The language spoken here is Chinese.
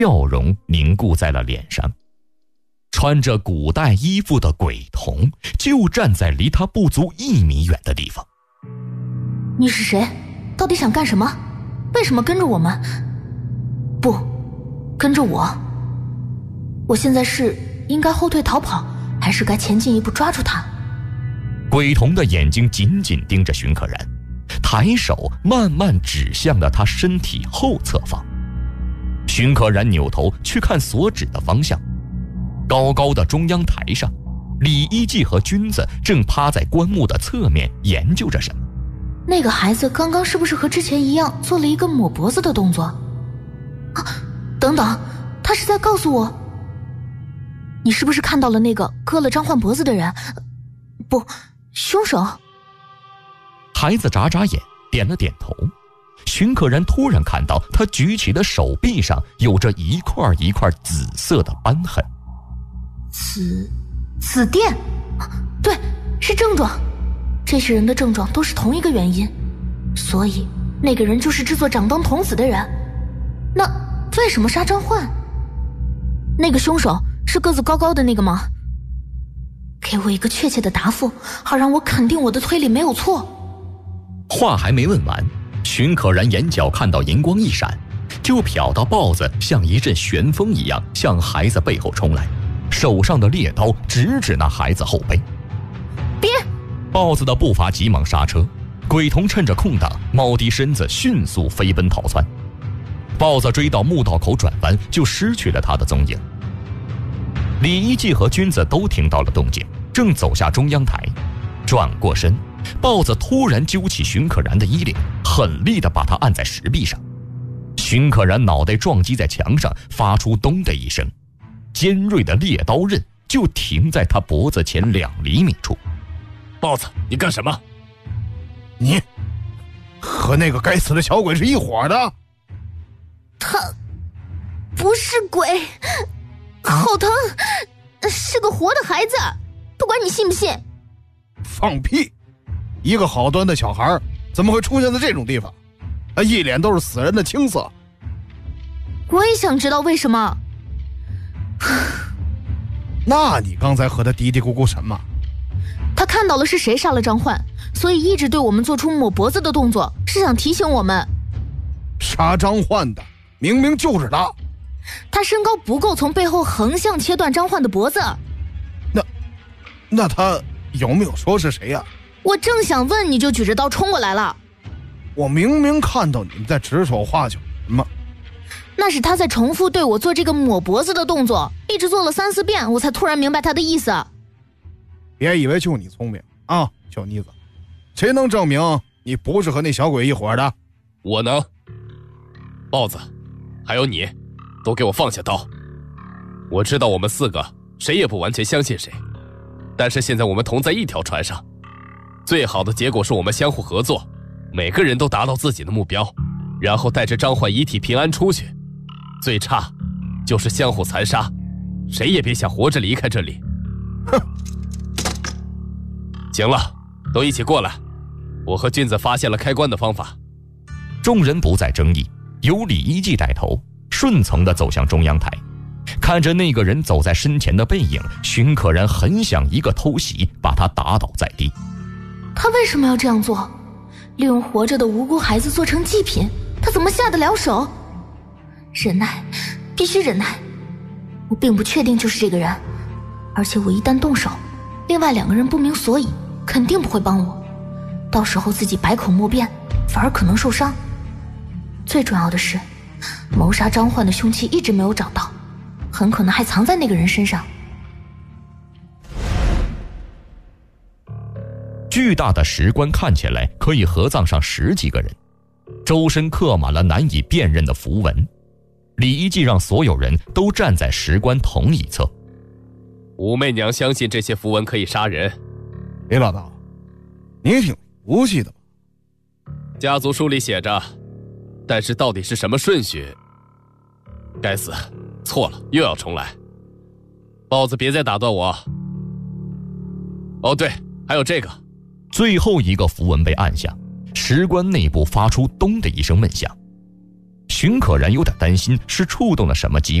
笑容凝固在了脸上。穿着古代衣服的鬼童就站在离他不足1米远的地方。 你是谁？到底想干什么？为什么跟着我们？不，跟着我。我现在是应该后退逃跑，还是该前进一步抓住他？ 鬼童的眼睛紧紧盯着荀可然，抬手慢慢指向了他身体后侧方。荀可然扭头去看所指的方向，高高的中央台上，李一季和君子正趴在棺木的侧面研究着什么。 那个孩子刚刚是不是和之前一样做了一个抹脖子的动作？等等，他是在告诉我，你是不是看到了那个割了张焕脖子的人？不，凶手。 孩子眨眨眼，点了点头。荀可然突然看到他举起的手臂上有着一块一块紫色的斑痕。紫癜，对，是症状。这些人的症状都是同一个原因，所以那个人就是制作掌灯童子的人。那为什么杀张焕？那个凶手是个子高高的那个吗？给我一个确切的答复，好让我肯定我的推理没有错。 话还没问完，荀可然眼角看到银光一闪，就瞟到豹子像一阵旋风一样向孩子背后冲来，手上的猎刀直指那孩子后背。 别！ 豹子的步伐急忙刹车，鬼童趁着空档猫低身子迅速飞奔逃窜。豹子追到墓道口转弯，就失去了他的踪影。李一季和君子都听到了动静，正走下中央台，转过身，豹子突然揪起荀可然的衣领，狠力地把他按在石壁上。荀可然脑袋撞击在墙上，发出咚的一声，尖锐的猎刀刃就停在他脖子前2厘米处。 豹子，你干什么？ 你和那个该死的小鬼是一伙的？ 他不是鬼，好疼，是个活的孩子，不管你信不信。 放屁！一个好端的小孩怎么会出现在这种地方？一脸都是死人的青色。 我也想知道为什么。 那你刚才和他嘀嘀咕咕什么？ 他看到了是谁杀了张焕，所以一直对我们做出抹脖子的动作，是想提醒我们。 杀张焕的明明就是他。 他身高不够从背后横向切断张焕的脖子。 那他有没有说是谁呀？ 我正想问，你就举着刀冲过来了。 我明明看到你们在指手画脚什么。 那是他在重复对我做这个抹脖子的动作，一直做了3、4遍，我才突然明白他的意思。 别以为就你聪明啊，小妮子，谁能证明你不是和那小鬼一伙的？ 我能。豹子，还有你，都给我放下刀。我知道我们4个谁也不完全相信谁，但是现在我们同在一条船上，最好的结果是我们相互合作，每个人都达到自己的目标，然后带着张焕遗体平安出去。最差就是相互残杀，谁也别想活着离开这里。 哼！ 行了，都一起过来，我和君子发现了开棺的方法。 众人不再争议，由李一季带头，顺从地走向中央台。看着那个人走在身前的背影，荀可然很想一个偷袭把他打倒在地。 他为什么要这样做？利用活着的无辜孩子做成祭品，他怎么下得了手？忍耐，必须忍耐。我并不确定就是这个人，而且我一旦动手，另外2个人不明所以，肯定不会帮我，到时候自己百口莫辩，反而可能受伤。最重要的是，谋杀张焕的凶器一直没有找到，很可能还藏在那个人身上。 巨大的石棺看起来可以合葬上10几个人，周身刻满了难以辨认的符文。李一季让所有人都站在石棺同一侧。 武媚娘相信这些符文可以杀人。 李老大，你挺服气的吧？ 家族书里写着，但是到底是什么顺序？该死，错了，又要重来。豹子，别再打断我。哦对，还有这个。 最后一个符文被按下，石棺内部发出咚的一声闷响。 秦可然有点担心是触动了什么机